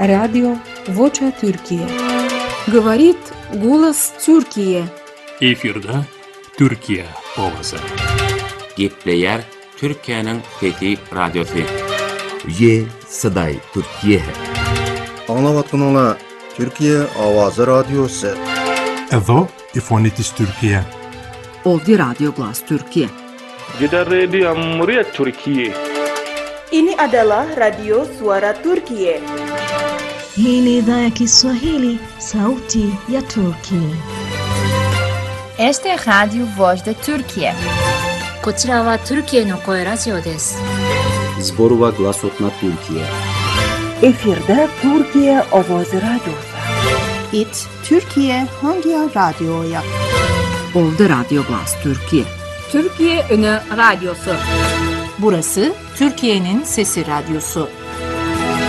Радио Voça Türkiye. Говорит голос Türkiye. Efirde Türkiye ovazy. Gepleyer Türkiye'nin fethi radyosu. Ye Saday Türkiye. Anlavatqanlar Türkiye Avazı Radyosu. Evo İfonitis Türkiye. Ovdje Radio Glas Türkiye. Gidan Radio Muria Türkiye. Ini adalah Radio Suara Türkiye. Hii ni idhaa ya Kiswahili, sauti ya Turki. Este es Radio Voz de Türkiye. こちらはトルキエの声ラジオです。 Zborova Glasotna Türkiye. Efirde Türkiye Ovozi Radyosu. İt Türkiye hangi radyoya? Ovdje Radio Glas Türkiye. Türkiye Ünü Radyosu. Burası Türkiye'nin Sesi Radyosu.